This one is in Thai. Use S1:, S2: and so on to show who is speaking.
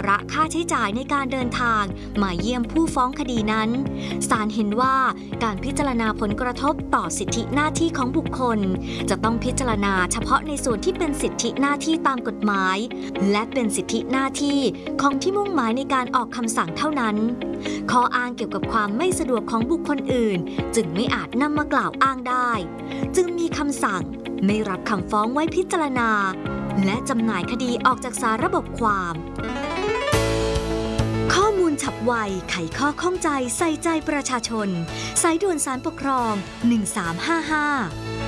S1: ระค่าใช้จ่ายในการเดินทางมาเยี่ยมผู้ฟ้องคดีนั้นศาลเห็นว่าการพิจารณาผลกระทบต่อสิทธิหน้าที่ของบุคคลจะต้องพิจารณาเฉพาะในส่วนที่เป็นสิทธิหน้าที่ตามกฎหมายและเป็นสิทธิหน้าที่ของที่มุ่งหมายในการออกคำสั่งเท่านั้นข้ออ้างเกี่ยวกับความไม่สะดวกของบุคคลอื่นจึงไม่อาจนำมากล่าวอ้างได้จึงมีคำสั่งไม่รับคำฟ้องไว้พิจารณาและจำหน่ายคดีออกจากสาระบบความข้อมูลฉับไวไขข้อข้องใจใส่ใจประชาชนสายด่วนศาลปกครอง1355